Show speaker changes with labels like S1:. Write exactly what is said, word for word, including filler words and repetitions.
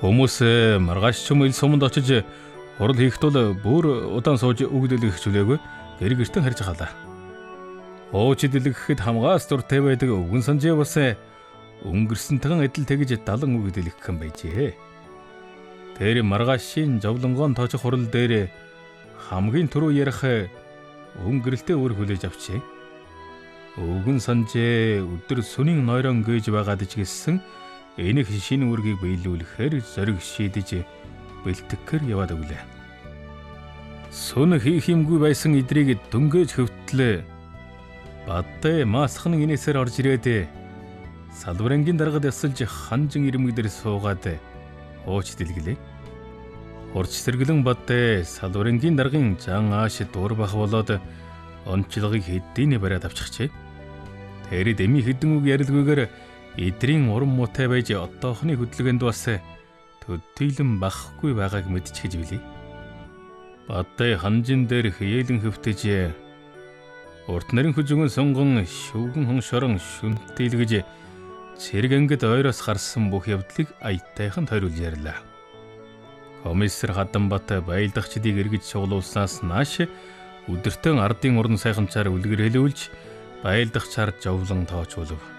S1: Хүмүүс маргааш ч юм ил суманд очиж хурал хийх тул бүр удаан сууж үгдэлэх хүлээгүй гэр гертэн харж хаалаа. Хууч дэлгэхэд хамгаас дуртай байдаг өвгөн санжээ бас өнгөрсөнтгөн адил тэгж далан үгдэлэх юм байжээ. Тэр маргаашийн жавлонгоон тоожих хурал дээр хамгийн түрүү ярих өнгөрөлтөө өөр хүлээж авчээ. Өвгөн санжээ өдөр сүнийн нойрон гээж байгаад ч гэсэн энэх шинэ үргийг биелүүлэхээр зориг шийдэж бэлтгэхээр яваад өглөө. Сүн хийх юмгүй байсан идрийг дүнгээж хөвтлээ. Бадтай маасхан инээсээр орж ирээд салбарангийн даргад ясалж ханжин ирмэг дээр суугаад хууч дэлгэлээ. Урч сэргэлэн бадтай салбарангийн даргын зан ааш дур бах болоод онцлогыг хэдийнэ бариад авчихжээ. Тэр дэми хэдэн үг ярилгүйгээр эдрийн уран муутай байж одоохны хөдөлгөөнд бас төдийлөн бахгүй байгааг мэдчихэж билий. Бадтай ханжин дээр хээлэн хөвтөж урт нарын хүзүгэн сонгон шүгэн хон шорон шүнтэлгэж цэрэг ангид ойроос гарсан бүх явдлыг аятайхан тойруулж ярьлаа. Комиссар Хаданбат баялдагчдыг эргэж суглуулснаас нааш өдөртөө ардын уран сайхамчаар үлгэр хэлүүлж баялдагчаар жовлон тоочволов.